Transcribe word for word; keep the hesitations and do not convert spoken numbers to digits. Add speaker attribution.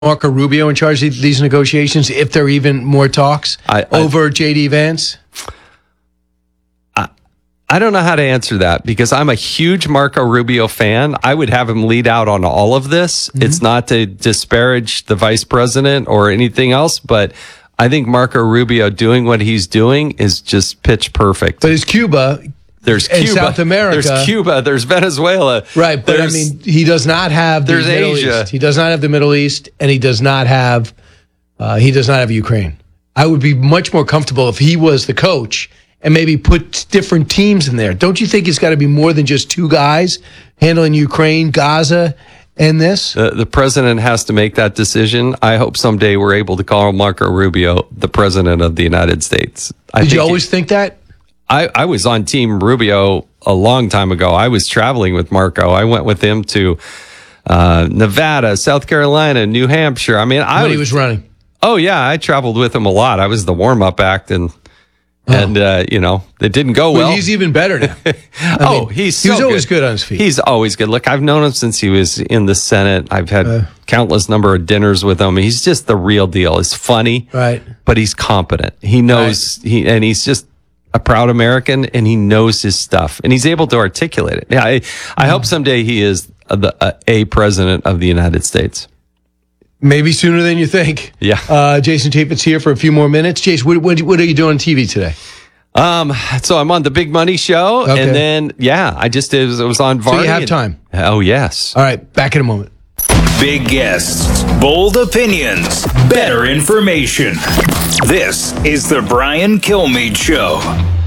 Speaker 1: Marco Rubio in charge of these negotiations, if there are even more talks
Speaker 2: I, I,
Speaker 1: over J D Vance?
Speaker 2: I, I don't know how to answer that because I'm a huge Marco Rubio fan. I would have him lead out on all of this. Mm-hmm. It's not to disparage the vice president or anything else, but I think Marco Rubio doing what he's doing is just pitch perfect.
Speaker 1: But is Cuba...
Speaker 2: There's
Speaker 1: in
Speaker 2: Cuba,
Speaker 1: South America.
Speaker 2: There's Cuba, there's Venezuela.
Speaker 1: Right, but I mean, he does not have the
Speaker 2: there's
Speaker 1: Middle
Speaker 2: Asia.
Speaker 1: East. He does not have the Middle East, and he does not have uh, he does not have Ukraine. I would be much more comfortable if he was the coach and maybe put different teams in there. Don't you think it's got to be more than just two guys handling Ukraine, Gaza, and this?
Speaker 2: Uh, the president has to make that decision. I hope someday we're able to call Marco Rubio the president of the United States. I
Speaker 1: Did you always he, think that?
Speaker 2: I, I was on Team Rubio a long time ago. I was traveling with Marco. I went with him to uh, Nevada, South Carolina, New Hampshire. I mean, I
Speaker 1: when
Speaker 2: was,
Speaker 1: he was running.
Speaker 2: Oh yeah, I traveled with him a lot. I was the warm-up act, and oh. and uh, you know, it didn't go well.
Speaker 1: well he's even better now. I
Speaker 2: oh,
Speaker 1: mean,
Speaker 2: he's so
Speaker 1: he was always
Speaker 2: good.
Speaker 1: good on his feet.
Speaker 2: He's always good. Look, I've known him since he was in the Senate. I've had uh, countless number of dinners with him. He's just the real deal. He's funny,
Speaker 1: right?
Speaker 2: But he's competent. He knows right. he and he's just a proud American, and he knows his stuff, and he's able to articulate it. Yeah, I, I hope someday he is the uh, a president of the United States.
Speaker 1: Maybe sooner than you think.
Speaker 2: Yeah.
Speaker 1: Uh, Jason Chaffetz here for a few more minutes. Jason, what, what, what are you doing on T V today?
Speaker 2: Um, so I'm on the Big Money Show, okay. and then yeah, I just it was, it was on Varney.
Speaker 1: So you have
Speaker 2: and,
Speaker 1: time.
Speaker 2: Oh yes.
Speaker 1: All right, back in a moment.
Speaker 3: Big guests, bold opinions, better information. This is the Brian Kilmeade Show.